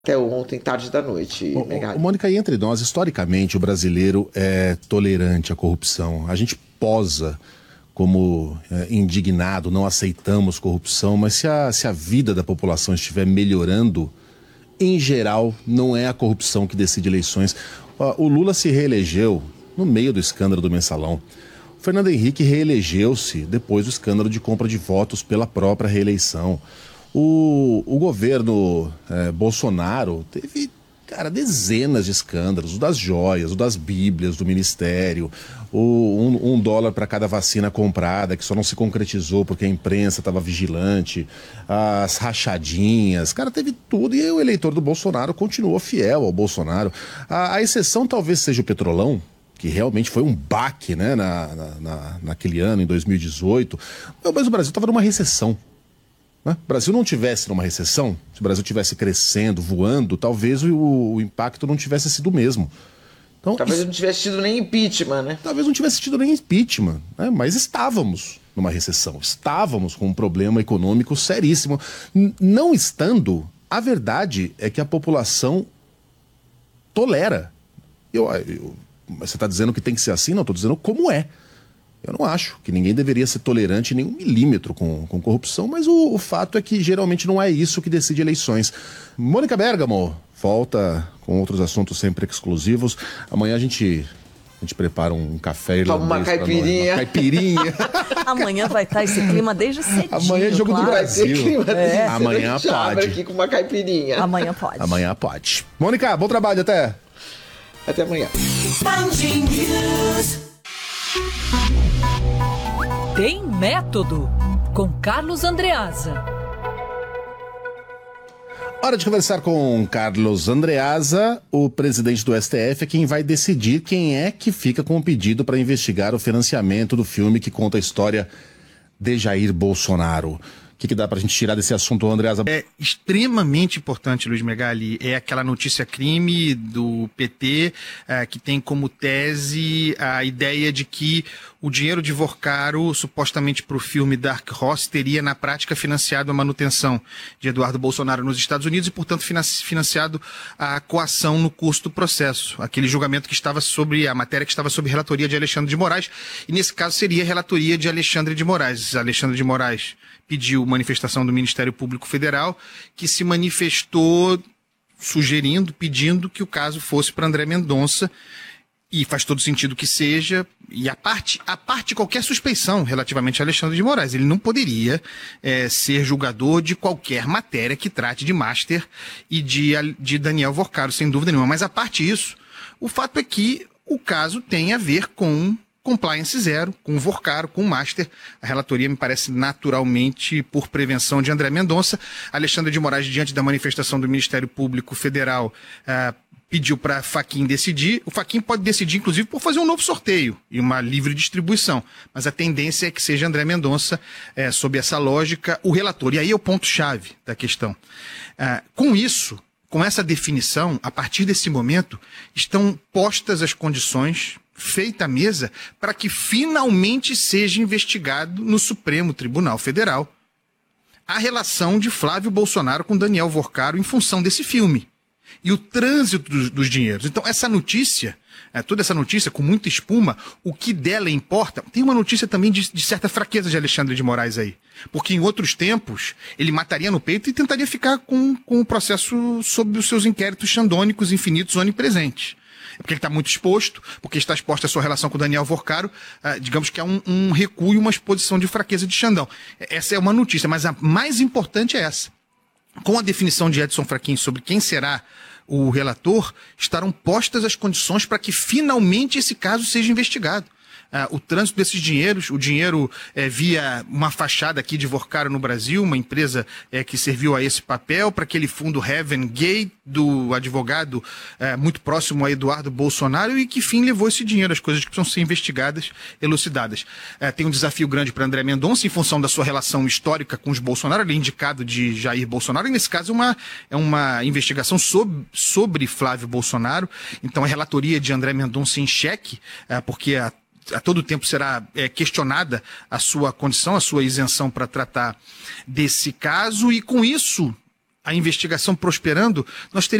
até ontem, tarde da noite, Megali. Mônica, e entre nós, historicamente, o brasileiro é tolerante à corrupção. A gente posa como indignado, não aceitamos corrupção, mas se a vida da população estiver melhorando, em geral, não é a corrupção que decide eleições. O Lula se reelegeu no meio do escândalo do Mensalão. O Fernando Henrique reelegeu-se depois do escândalo de compra de votos pela própria reeleição. O governo Bolsonaro teve, dezenas de escândalos, o das joias, o das bíblias do ministério, um dólar para cada vacina comprada, que só não se concretizou porque a imprensa estava vigilante, as rachadinhas, teve tudo, e aí o eleitor do Bolsonaro continuou fiel ao Bolsonaro. A exceção talvez seja o Petrolão, que realmente foi um baque, né, naquele ano, em 2018, mas o Brasil estava numa recessão. O Brasil não tivesse numa recessão, se o Brasil tivesse crescendo, voando, talvez o impacto não tivesse sido o mesmo. Então, talvez não tivesse tido nem impeachment, né? Talvez não tivesse tido nem impeachment, né? Mas estávamos numa recessão, estávamos com um problema econômico seríssimo. Não estando, a verdade é que a população tolera. Você está dizendo que tem que ser assim? Não, estou dizendo como é. Eu não acho que ninguém deveria ser tolerante nem um milímetro com corrupção, mas o fato é que geralmente não é isso que decide eleições. Mônica Bergamo volta com outros assuntos sempre exclusivos. Amanhã a gente prepara um café irlandês. Toma uma caipirinha. Uma caipirinha. Amanhã vai estar esse clima desde cedinho. Amanhã é jogo do Brasil. Amanhã pode. Aqui com uma caipirinha. Amanhã pode. Amanhã pode. Mônica, bom trabalho, até. Até amanhã. Tem Método, com Carlos Andreasa. Hora de conversar com Carlos Andreasa, o presidente do STF, é quem vai decidir quem é que fica com o pedido para investigar o financiamento do filme que conta a história de Jair Bolsonaro. O que dá pra gente tirar desse assunto, Andreasa? É extremamente importante, Luiz Megali, é aquela notícia crime do PT que tem como tese a ideia de que o dinheiro de Vorcaro, supostamente para o filme Dark Horse, teria na prática financiado a manutenção de Eduardo Bolsonaro nos Estados Unidos e, portanto, financiado a coação no curso do processo. Aquele julgamento que estava sobre, a matéria que estava sob relatoria de Alexandre de Moraes, e nesse caso seria a relatoria de Alexandre de Moraes. Alexandre de Moraes pediu manifestação do Ministério Público Federal, que se manifestou pedindo que o caso fosse para André Mendonça, e faz todo sentido que seja, e a parte qualquer suspeição relativamente a Alexandre de Moraes. Ele não poderia ser julgador de qualquer matéria que trate de Master e de Daniel Vorcaro, sem dúvida nenhuma. Mas a parte disso, o fato é que o caso tem a ver com compliance zero, com o Vorcaro, com o Master. A relatoria me parece naturalmente por prevenção de André Mendonça. Alexandre de Moraes, diante da manifestação do Ministério Público Federal, pediu para Fachin decidir. O Fachin pode decidir, inclusive, por fazer um novo sorteio e uma livre distribuição. Mas a tendência é que seja André Mendonça, sob essa lógica, o relator. E aí é o ponto-chave da questão. Com isso, com essa definição, a partir desse momento, estão postas as condições, feita a mesa, para que finalmente seja investigado no Supremo Tribunal Federal a relação de Flávio Bolsonaro com Daniel Vorcaro em função desse filme e o trânsito dos dinheiros. Então, essa notícia, toda essa notícia com muita espuma, o que dela importa, tem uma notícia também de certa fraqueza de Alexandre de Moraes aí, porque em outros tempos ele mataria no peito e tentaria ficar com o processo sob os seus inquéritos xandônicos infinitos onipresentes. Porque ele está muito exposto, porque está exposto à sua relação com o Daniel Vorcaro, digamos que é um recuo e uma exposição de fraqueza de Xandão. Essa é uma notícia, mas a mais importante é essa. Com a definição de Edson Fachin sobre quem será o relator, estarão postas as condições para que finalmente esse caso seja investigado. O trânsito desses dinheiros, o dinheiro via uma fachada aqui de Vorcaro no Brasil, uma empresa que serviu a esse papel, para aquele fundo Heaven Gate, do advogado muito próximo a Eduardo Bolsonaro, e que fim levou esse dinheiro, as coisas que precisam ser investigadas, elucidadas. Tem um desafio grande para André Mendonça, em função da sua relação histórica com os Bolsonaro, ele é indicado de Jair Bolsonaro, e nesse caso é uma investigação sobre Flávio Bolsonaro. Então a relatoria de André Mendonça em xeque, porque a todo tempo será questionada a sua condição, a sua isenção para tratar desse caso, e com isso a investigação prosperando, nós teremos